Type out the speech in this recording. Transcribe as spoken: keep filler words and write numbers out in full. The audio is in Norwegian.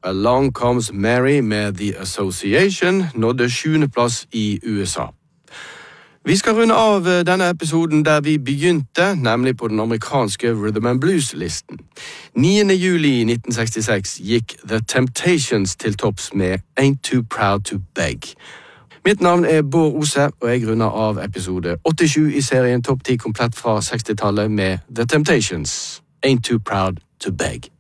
Along Comes Mary med The Association nådde sjuende plass i U S A. Vi skal runde av denne episoden der vi begynte, nemlig på den amerikanske Rhythm and Blues-listen. niende juli nitten sekstiseks gikk The Temptations til topps med Ain't Too Proud to Beg. Mitt navn er Bård Ose, og jeg runder av episode åttisju i serien Topp ti komplett fra sekstitallet med The Temptations, Ain't Too Proud to Beg.